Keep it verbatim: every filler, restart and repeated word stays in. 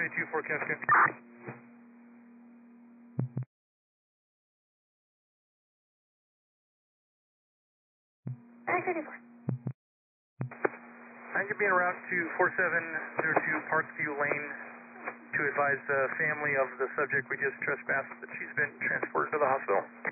two four Cascade. nine thirty-four. I'm going to be en route to four seven zero two Parkview Lane to advise the family of the subject we just trespassed that she's been transported to the hospital.